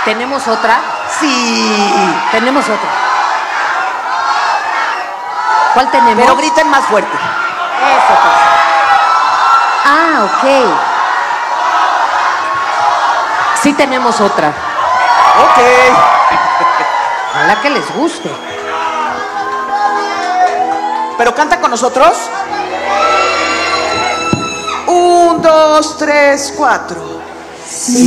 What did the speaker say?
¿Tenemos otra? Sí. Tenemos otra. ¿Cuál tenemos? Pero griten más fuerte. Eso pasa. Ah, ok. Sí tenemos otra. Ok. Ojalá que les guste. ¿Pero canta con nosotros? 1, 2, 3, 4.